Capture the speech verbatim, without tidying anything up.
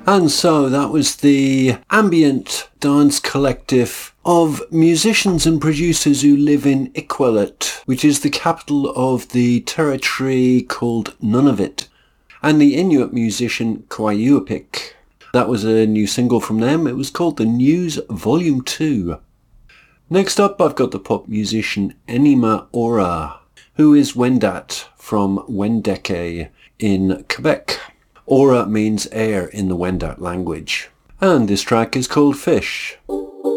And so that was the ambient dance collective of musicians and producers who live in Iqaluit, which is the capital of the territory called Nunavut, and the Inuit musician Quayuapik. That was a new single from them. It was called The News Volume two. Next up, I've got the pop musician Enima Ora, who is Wendat from Wendake in Quebec. Ora means air in the Wendat language. And this track is called Fish.